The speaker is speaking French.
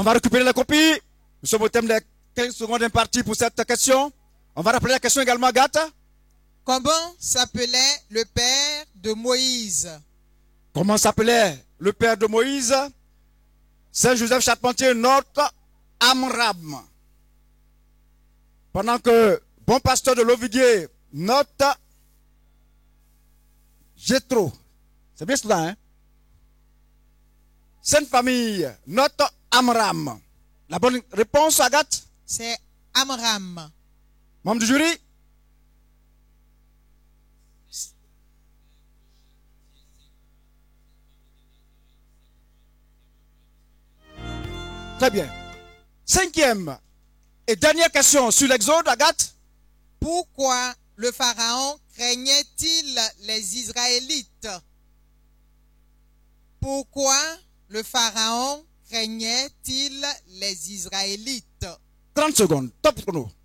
On va récupérer la copie. Nous sommes au thème des 15 secondes imparties pour cette question. On va rappeler la question également, Agathe. Comment s'appelait le père de Moïse? Comment s'appelait le père de Moïse? Saint Joseph Charpentier note Amram. Pendant que bon pasteur de l'Ovidier note Jéthro. C'est bien cela, hein? Sainte Famille note Amram. La bonne réponse, Agathe? C'est Amram. Membre du jury? Très bien. Cinquième et dernière question sur l'Exode, Agathe. Pourquoi le pharaon craignait-il les Israélites? Pourquoi le pharaon craignait-il les Israélites? 30 secondes, top chrono.